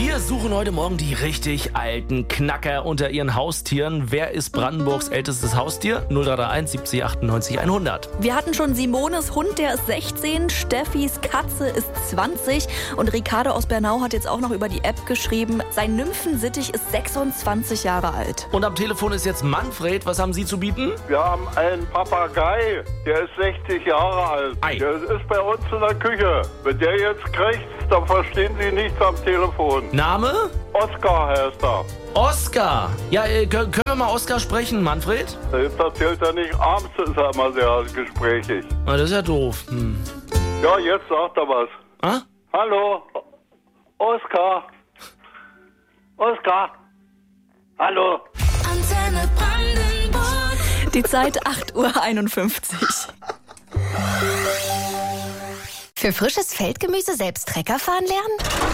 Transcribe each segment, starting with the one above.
Wir suchen heute Morgen die richtig alten Knacker unter ihren Haustieren. Wer ist Brandenburgs ältestes Haustier? 0331 70 98 100. Wir hatten schon Simones Hund, der ist 16, Steffis Katze ist 20 und Ricardo aus Bernau hat jetzt auch noch über die App geschrieben, sein Nymphensittich ist 26 Jahre alt. Und am Telefon ist jetzt Manfred. Was haben Sie zu bieten? Wir haben einen Papagei, der ist 60 Jahre alt. Ei. Der ist bei uns in der Küche. Wenn der jetzt kriegt, dann verstehen Sie nichts am Telefon. Name? Oskar heißt er. Oskar. Ja, können wir mal Oskar sprechen, Manfred? Jetzt erzählt er nicht. Abends ist er immer sehr gesprächig. Na, das ist ja doof. Ja, jetzt sagt er was. Ah? Hallo, Oskar. Oskar. Hallo. Antenne Brandenburg. Die Zeit 8:51 Uhr. Für frisches Feldgemüse selbst Trecker fahren lernen?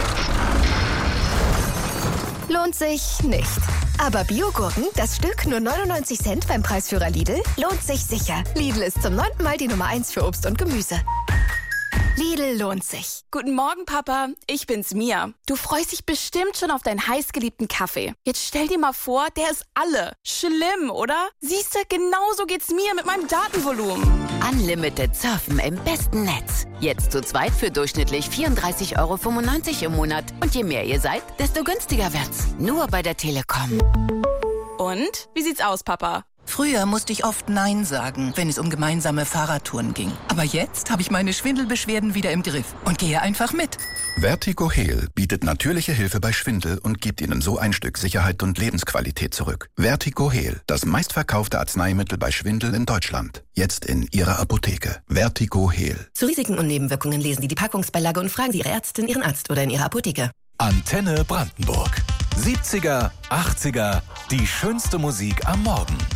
Lohnt sich nicht. Aber Biogurken, das Stück nur 99 Cent beim Preisführer Lidl, lohnt sich sicher. Lidl ist zum 9. Mal die Nummer 1 für Obst und Gemüse. Lidl lohnt sich. Guten Morgen, Papa. Ich bin's, Mia. Du freust dich bestimmt schon auf deinen heißgeliebten Kaffee. Jetzt stell dir mal vor, der ist alle. Schlimm, oder? Siehste, genauso geht's mir mit meinem Datenvolumen. Unlimited Surfen im besten Netz. Jetzt zu zweit für durchschnittlich 34,95 € im Monat. Und je mehr ihr seid, desto günstiger wird's. Nur bei der Telekom. Und? Wie sieht's aus, Papa? Früher musste ich oft Nein sagen, wenn es um gemeinsame Fahrradtouren ging. Aber jetzt habe ich meine Schwindelbeschwerden wieder im Griff und gehe einfach mit. VertigoHeal bietet natürliche Hilfe bei Schwindel und gibt Ihnen so ein Stück Sicherheit und Lebensqualität zurück. VertigoHeal, das meistverkaufte Arzneimittel bei Schwindel in Deutschland. Jetzt in Ihrer Apotheke. VertigoHeal. Zu Risiken und Nebenwirkungen lesen Sie die Packungsbeilage und fragen Sie Ihre Ärztin, Ihren Arzt oder in Ihrer Apotheke. Antenne Brandenburg. 70er, 80er, die schönste Musik am Morgen.